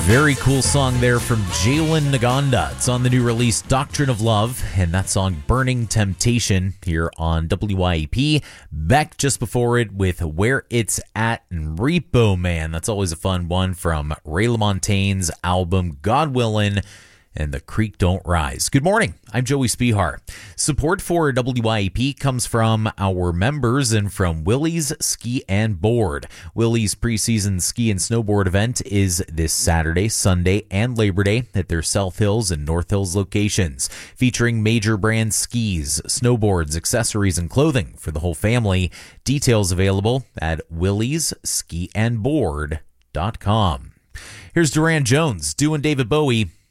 Very cool song there from Jalen Naganda. It's on the new release Doctrine of Love, and that song Burning Temptation here on WYAP. Beck just before it with Where It's At and Repo Man. That's always a fun one from Ray LaMontagne's album God Willin' and The Creek Don't Rise. Good morning. I'm Joey Spihar. Support for WYAP comes from our members and from Willie's Ski and Board. Willie's preseason ski and snowboard event is this Saturday, Sunday, and Labor Day at their South Hills and North Hills locations, featuring major brand skis, snowboards, accessories, and clothing for the whole family. Details available at williesskiandboard.com. Here's Duran Jones doing David Bowie.